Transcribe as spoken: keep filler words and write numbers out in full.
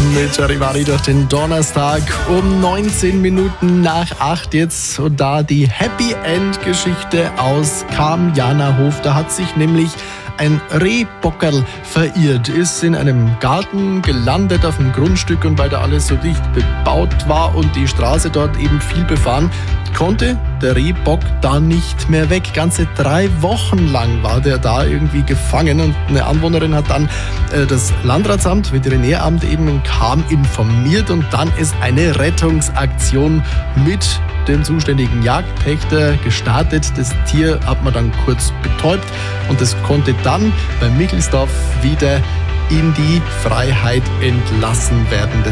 mit Charivari durch den Donnerstag um neunzehn Minuten nach acht jetzt. Und da die Happy End Geschichte aus Kamjanahof. Da hat sich nämlich ein Rehbockerl verirrt, ist in einem Garten gelandet auf dem Grundstück, und weil da alles so dicht bebaut war und die Straße dort eben viel befahren, konnte der Rehbock da nicht mehr weg. Ganze drei Wochen lang war der da irgendwie gefangen, und eine Anwohnerin hat dann äh, das Landratsamt, Veterinäramt eben kam informiert, und dann ist eine Rettungsaktion mit dem zuständigen Jagdpächter gestartet. Das Tier hat man dann kurz betäubt, und es konnte dann bei Michelsdorf wieder in die Freiheit entlassen werden. Das